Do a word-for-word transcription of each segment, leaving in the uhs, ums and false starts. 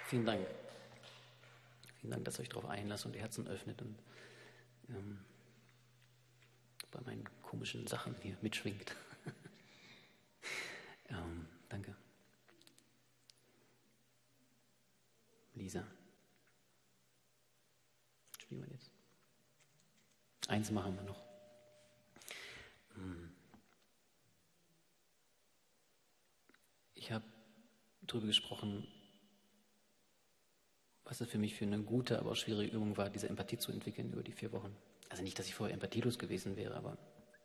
Vielen Dank. Vielen Dank, dass ihr euch darauf einlasst und die Herzen öffnet und ähm, bei meinen komischen Sachen hier mitschwingt. ähm, danke. Lisa. Spielen wir jetzt. Eins machen wir noch. Ich habe darüber gesprochen, was es für mich für eine gute, aber auch schwierige Übung war, diese Empathie zu entwickeln über die vier Wochen. Also nicht, dass ich vorher empathielos gewesen wäre, aber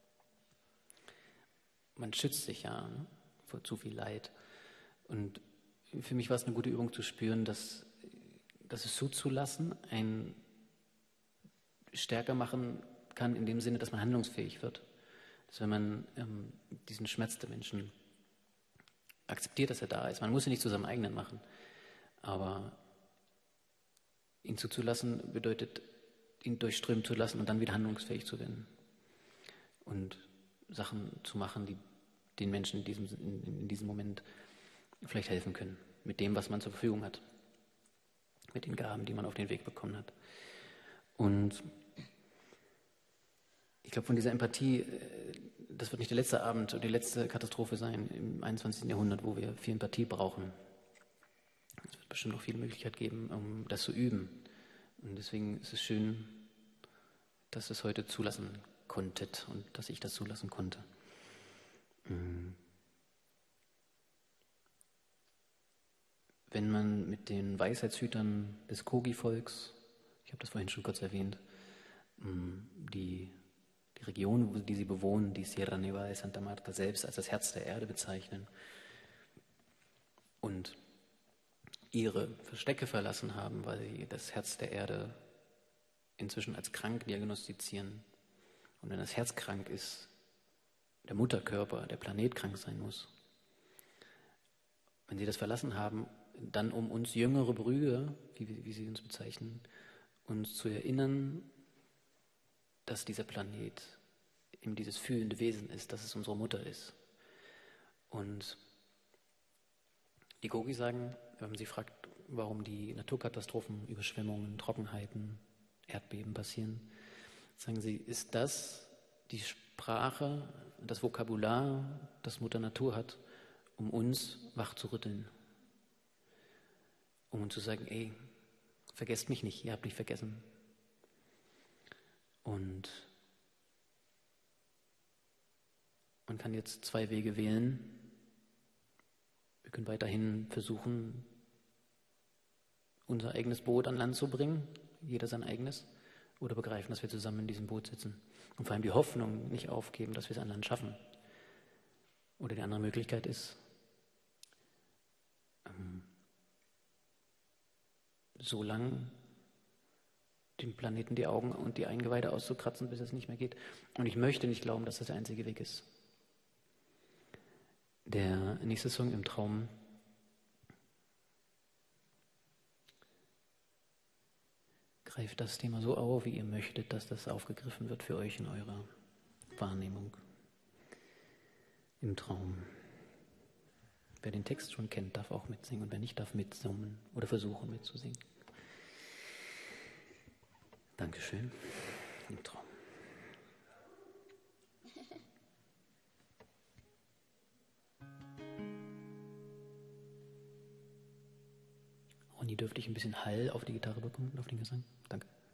man schützt sich ja, ne, vor zu viel Leid. Und für mich war es eine gute Übung zu spüren, dass, dass es zuzulassen einen stärker machen kann, in dem Sinne, dass man handlungsfähig wird. Dass wenn man ähm, diesen Schmerz der Menschen akzeptiert, dass er da ist. Man muss ihn nicht zu seinem eigenen machen, aber ihn zuzulassen bedeutet, ihn durchströmen zu lassen und dann wieder handlungsfähig zu werden. Und Sachen zu machen, die den Menschen in diesem, in, in diesem Moment vielleicht helfen können. Mit dem, was man zur Verfügung hat. Mit den Gaben, die man auf den Weg bekommen hat. Und ich glaube, von dieser Empathie, das wird nicht der letzte Abend oder die letzte Katastrophe sein im einundzwanzigsten Jahrhundert, wo wir viel Empathie brauchen. Es wird bestimmt auch viele Möglichkeiten geben, um das zu üben. Und deswegen ist es schön, dass es heute zulassen konntet und dass ich das zulassen konnte. Wenn man mit den Weisheitshütern des Kogi-Volks, ich habe das vorhin schon kurz erwähnt, die, die Region, die sie bewohnen, die Sierra Nevada de Santa Marta, selbst als das Herz der Erde bezeichnen und ihre Verstecke verlassen haben, weil sie das Herz der Erde inzwischen als krank diagnostizieren. Und wenn das Herz krank ist, der Mutterkörper, der Planet krank sein muss. Wenn sie das verlassen haben, dann um uns jüngere Brüder, wie, wie sie uns bezeichnen, uns zu erinnern, dass dieser Planet eben dieses fühlende Wesen ist, dass es unsere Mutter ist. Und die Gogi sagen, wenn man sie fragt, warum die Naturkatastrophen, Überschwemmungen, Trockenheiten, Erdbeben passieren, sagen sie, ist das die Sprache, das Vokabular, das Mutter Natur hat, um uns wach zu rütteln. Um uns zu sagen, ey, vergesst mich nicht, ihr habt mich vergessen. Und man kann jetzt zwei Wege wählen. Wir können weiterhin versuchen, unser eigenes Boot an Land zu bringen, jeder sein eigenes, oder begreifen, dass wir zusammen in diesem Boot sitzen. Und vor allem die Hoffnung nicht aufgeben, dass wir es an Land schaffen. Oder die andere Möglichkeit ist, ähm, so lang dem Planeten die Augen und die Eingeweide auszukratzen, bis es nicht mehr geht. Und ich möchte nicht glauben, dass das der einzige Weg ist. Der nächste Song im Traum greift das Thema so auf, wie ihr möchtet, dass das aufgegriffen wird für euch in eurer Wahrnehmung im Traum. Wer den Text schon kennt, darf auch mitsingen und wer nicht, darf mitsummen oder versuchen mitzusingen. Dankeschön. Im Traum. Ronny, dürfte ich ein bisschen Hall auf die Gitarre bekommen, auf den Gesang? Danke.